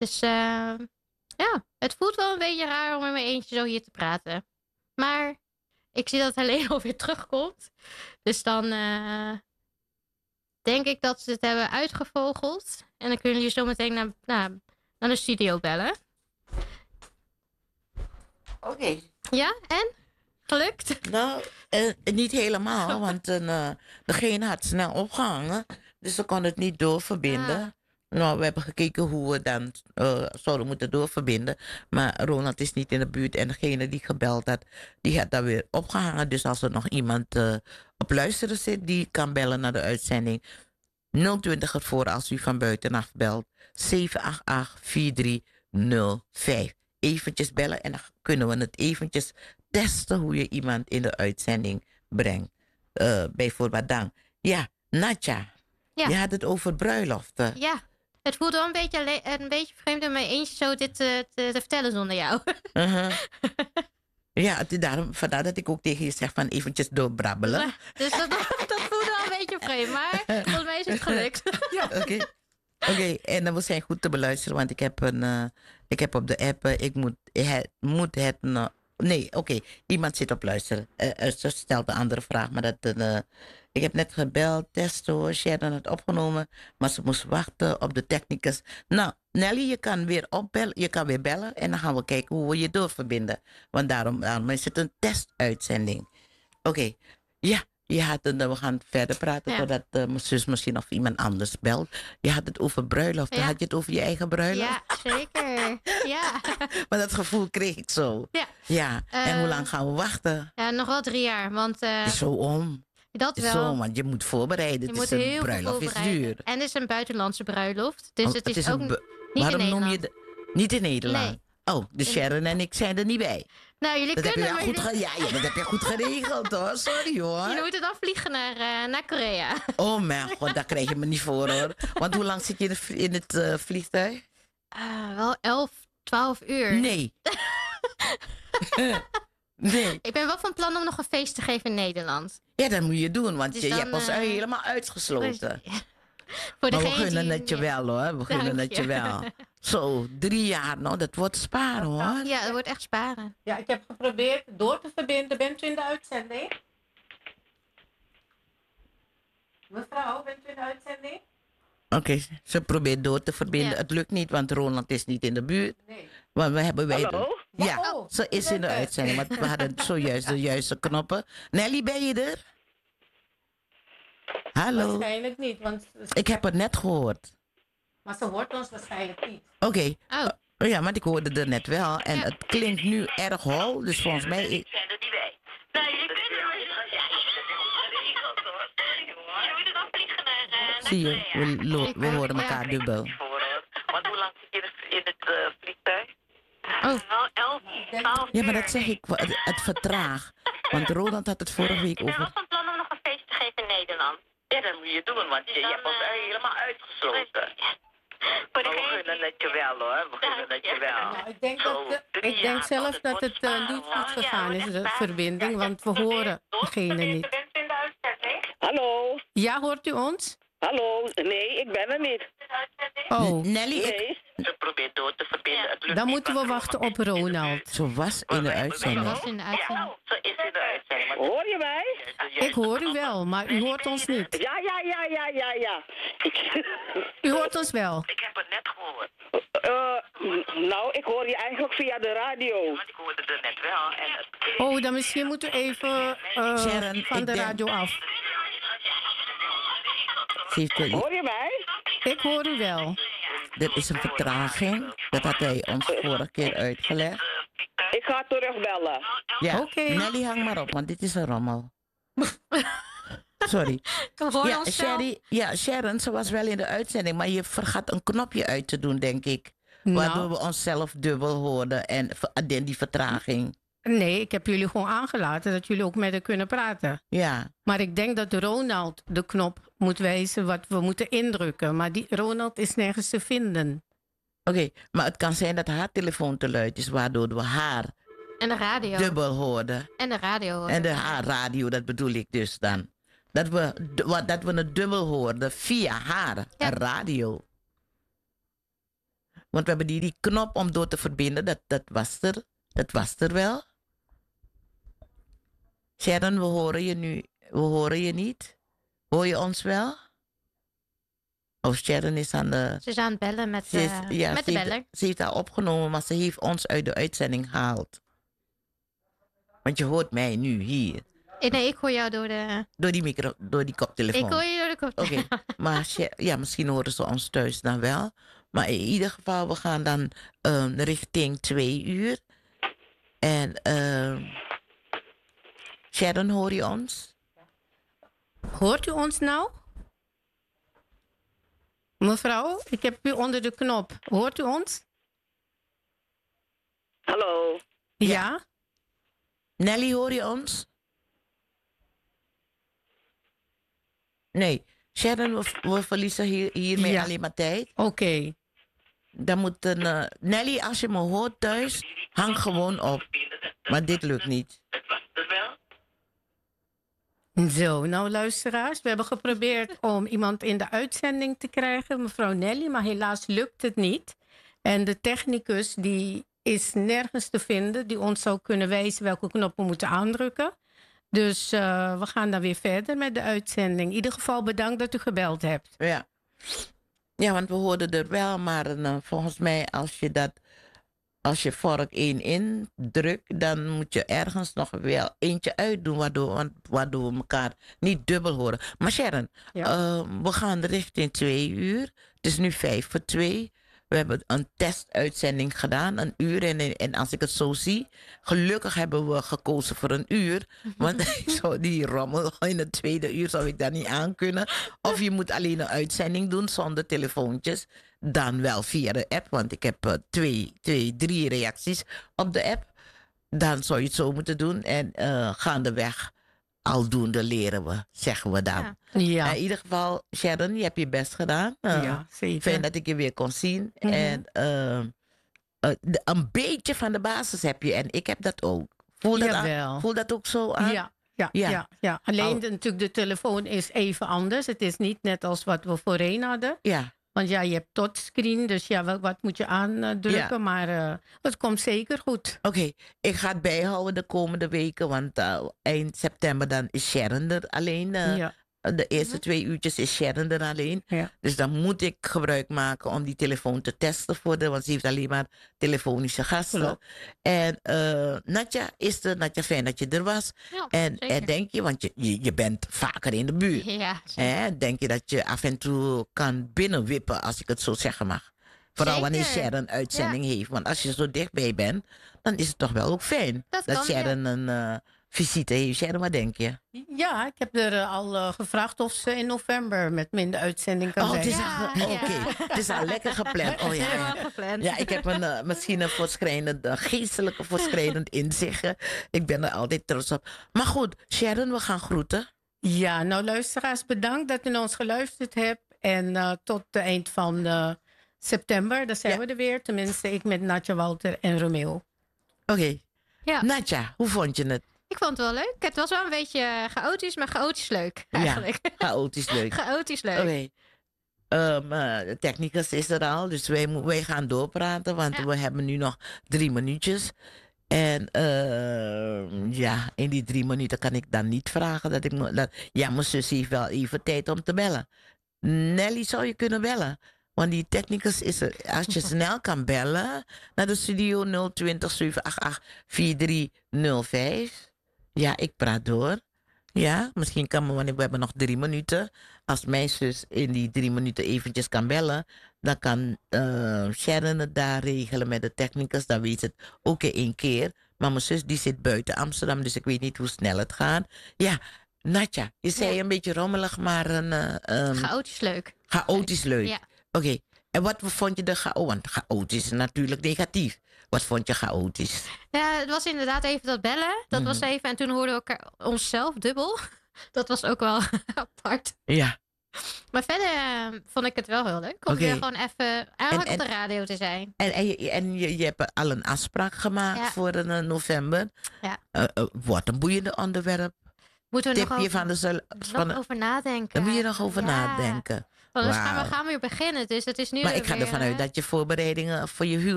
Dus ja, het voelt wel een beetje raar om in mijn eentje zo hier te praten. Maar ik zie dat Helene alweer terugkomt. Dus dan denk ik dat ze het hebben uitgevogeld. En dan kunnen jullie zo meteen naar de studio bellen. Oké. Ja, en? Gelukt? Nou, niet helemaal, want degene had snel opgehangen. Dus ze kon het niet doorverbinden. Nou, we hebben gekeken hoe we dan zouden moeten doorverbinden. Maar Ronald is niet in de buurt. En degene die gebeld had, die had daar weer opgehangen. Dus als er nog iemand op luisteren zit, die kan bellen naar de uitzending. 020 ervoor als u van buitenaf belt. 788-4305. Eventjes bellen en dan kunnen we het eventjes testen hoe je iemand in de uitzending brengt. Bijvoorbeeld dan. Ja, Nadja. Ja. Je had het over bruiloften. Ja, het voelt wel een beetje vreemd in mijn eentje zo dit te vertellen zonder jou. Ja, vandaar dat ik ook tegen je zeg van eventjes doorbrabbelen. Ja, dus dat voelt wel een beetje vreemd, maar volgens mij is het gelukt. Ja, oké, en we zijn goed te beluisteren, want ik heb op de app, iemand zit op luisteren. Ze stelt een andere vraag, maar ik heb net gebeld, testen hoor, Sharon had opgenomen, maar ze moest wachten op de technicus. Nou, Nelly, je kan weer opbellen, je kan weer bellen en dan gaan we kijken hoe we je doorverbinden. Want daarom is het een testuitzending. Oké, ja. We gaan verder praten totdat mijn zus misschien of iemand anders belt. Je had het over bruiloft. Had je het over je eigen bruiloft? Ja, zeker. Ja. Maar dat gevoel kreeg ik zo. Ja. En hoe lang gaan we wachten? Ja, nog wel 3 jaar. Want, zo om. Dat wel. Zo, want je moet voorbereiden. Je moet heel bruiloft is duur. En het is een buitenlandse bruiloft. Dus het is ook niet waarom in Nederland. Noem je niet in Nederland? Nee. Oh, dus Sharon en ik zijn er niet bij. Nou, jullie dat kunnen... Heb je dat heb je goed geregeld hoor. Sorry hoor. Jullie moeten dan vliegen naar Korea. Oh mijn god, daar krijg je me niet voor hoor. Want hoe lang zit je in het vliegtuig? Wel 11, 12 uur. Nee. Nee. Ik ben wel van plan om nog een feest te geven in Nederland. Ja, dat moet je doen, want dus je hebt ons helemaal uitgesloten. Voor maar we gunnen het je wel hoor, we gunnen het je wel. Zo, 3 jaar, nou, dat wordt sparen hoor. Ja, dat wordt echt sparen. Ja, ik heb geprobeerd door te verbinden. Bent u in de uitzending? Mevrouw, bent u in de uitzending? Oké, ze probeert door te verbinden. Ja. Het lukt niet, want Ronald is niet in de buurt. Nee. Want we hebben Hallo? Ja, ze is in de uitzending, maar we hadden zojuist de juiste knoppen. Nelly, ben je er? Hallo? Waarschijnlijk niet, want... Ik heb het net gehoord. Maar ze hoort ons waarschijnlijk niet. Oké. Ja, maar ik hoorde er net wel. En het klinkt nu erg hol, dus volgens mij... zijn er niet bij. Nee, je kunt er je moet dan vliegen naar... Zie je, we horen elkaar dubbel. Want hoe lang zit je in het vliegtuig? Wel 11, 12 Ja, maar dat zeg ik, het vertraag. Want Ronald had het vorige week over... Ik ben wel van plan om nog een feest te geven in Nederland. Ja, dat moet je doen, want je hebt ons helemaal uitgesloten. Maar we gunnen het je wel hoor, we gunnen het je wel. Nou, ik denk zelf dat het niet goed gegaan is, de verbinding, want we horen degene niet. Hallo? Ja, hoort u ons? Hallo? Nee, ik ben er niet. Oh. Nelly, nee. Ze probeert door te verbinden. Het lukt dan niet, moeten we wachten op Ronald. Ze was in de uitzending. Ze was in de uitzending. Ja, ze is in de uitzending. Hoor je mij? Ik hoor u wel, maar u hoort ons niet. Ja. U hoort ons wel. Ik heb het net gehoord. Nou, ik hoor je eigenlijk via de radio. Want ik hoorde het net wel. En Oh, dan misschien moeten we even van de radio af. Hoor je mij? Ik hoor u wel. Er is een vertraging. Dat had hij ons vorige keer uitgelegd. Ik ga terugbellen. Ja, Oké. Nelly, hang maar op, want dit is een rommel. Sorry. Sharon, ze was wel in de uitzending, maar je vergat een knopje uit te doen, denk ik. Waardoor we onszelf dubbel hoorden en die vertraging. Nee, ik heb jullie gewoon aangelaten dat jullie ook met haar kunnen praten. Ja. Maar ik denk dat Ronald de knop moet wijzen wat we moeten indrukken. Maar die Ronald is nergens te vinden. Oké, maar het kan zijn dat haar telefoon te luid is, waardoor we haar en de radio dubbel hoorden. En de radio hoorden. En haar radio, dat bedoel ik dus dan. Dat we het dubbel hoorden via haar radio. Want we hebben die knop om door te verbinden. Dat was er. Dat was er wel. Sharon, we horen je nu. We horen je niet. Hoor je ons wel? Oh, Sharon is aan de... Ze is aan het bellen met de beller. Ze heeft haar opgenomen, maar ze heeft ons uit de uitzending gehaald. Want je hoort mij nu hier. Nee, ik hoor jou door de... Door die koptelefoon. Ik hoor je door de koptelefoon. Oké, maar misschien horen ze ons thuis dan wel. Maar in ieder geval, we gaan dan richting 2 uur. En Sharon, hoor je ons? Hoort u ons nou? Mevrouw, ik heb u onder de knop. Hoort u ons? Hallo. Ja? Nelly, hoor je ons? Nee. Sharon, we verliezen hiermee alleen maar tijd. Oké. Dan moet Nelly, als je me hoort thuis, hang gewoon op. Maar dit lukt niet. Zo, nou luisteraars, we hebben geprobeerd om iemand in de uitzending te krijgen, mevrouw Nelly, maar helaas lukt het niet. En de technicus die is nergens te vinden die ons zou kunnen wijzen welke knop we moeten aandrukken. Dus we gaan dan weer verder met de uitzending. In ieder geval bedankt dat u gebeld hebt. Ja, ja, want we hoorden er wel, maar volgens mij als je vork 1 indrukt, dan moet je ergens nog wel eentje uitdoen, waardoor we elkaar niet dubbel horen. Maar Sharon, we gaan richting 2 uur. Het is nu 1:55. We hebben een testuitzending gedaan, 1 uur. En als ik het zo zie, gelukkig hebben we gekozen voor 1 uur. Want die rommel in het 2e uur zou ik daar niet aan kunnen. Of je moet alleen een uitzending doen zonder telefoontjes. Dan wel via de app, want ik heb 3 reacties op de app. Dan zou je het zo moeten doen. En gaandeweg, aldoende leren we, zeggen we dan. Ja. In ieder geval, Sharon, je hebt je best gedaan. Ja, zeker. Fijn dat ik je weer kon zien. En een beetje van de basis heb je. En ik heb dat ook. Voel dat ook zo aan? Ja. Alleen natuurlijk de telefoon is even anders. Het is niet net als wat we voorheen hadden. Ja. Want je hebt touchscreen, dus wat moet je aandrukken? Maar het komt zeker goed. Oké, ik ga het bijhouden de komende weken. Want eind september dan is Sharon er alleen. De eerste 2 uurtjes is Sharon er alleen. Ja. Dus dan moet ik gebruik maken om die telefoon te testen want ze heeft alleen maar telefonische gasten. Klopt. En Natja is er. Natja, fijn dat je er was. Ja, en denk je, want je bent vaker in de buurt. Ja, Denk je dat je af en toe kan binnenwippen, als ik het zo zeggen mag. Vooral wanneer Sharon uitzending heeft. Want als je zo dichtbij bent, dan is het toch wel ook fijn dat Sharon een visite heeft. Sharon, wat denk je? Ja, ik heb er al gevraagd of ze in november met me in de uitzending kan zijn. Het is al lekker gepland. Oh ja. Ja, ik heb misschien een geestelijke voorschrijdend inzicht. Ik ben er altijd trots op. Maar goed, Sharon, we gaan groeten. Ja, nou luisteraars, bedankt dat u naar ons geluisterd hebt. En tot het eind van september, dan zijn we er weer. Tenminste, ik met Natja, Walter en Romeo. Oké. Ja. Natja, hoe vond je het? Ik vond het wel leuk. Het was wel een beetje chaotisch, maar chaotisch leuk eigenlijk. Ja, chaotisch leuk. Chaotisch leuk. Oké. De technicus is er al, dus wij gaan doorpraten, want we hebben nu nog 3 minuutjes. En in die 3 minuten kan ik dan niet vragen mijn zus heeft wel even tijd om te bellen. Nelly, zou je kunnen bellen? Want die technicus is er. Als je snel kan bellen naar de studio 020 788 4305. Ja, ik praat door. Ja, misschien kan we hebben nog 3 minuten. Als mijn zus in die 3 minuten eventjes kan bellen, dan kan Sharon het daar regelen met de technicus. Dan weet het ook in 1 keer. Maar mijn zus die zit buiten Amsterdam, dus ik weet niet hoe snel het gaat. Ja, Natja, je zei een beetje rommelig, maar chaotisch leuk. Chaotisch leuk. Ja. Oké. En wat vond je want chaotisch is natuurlijk negatief. Wat vond je chaotisch? Ja, het was inderdaad even dat bellen. Dat was even. En toen hoorden we onszelf dubbel. Dat was ook wel apart. Ja. Maar verder vond ik het wel heel leuk. Om weer gewoon even eigenlijk op de radio te zijn. En je hebt al een afspraak gemaakt voor november. Ja. Wat een boeiende onderwerp. Moeten we nog over nadenken. over nadenken? Daar moet je nog over nadenken. Want dan Wauw. gaan we weer beginnen. Dus het is nu Maar er ik ga weer, ervan uit hè? dat je voorbereidingen voor je huwelijk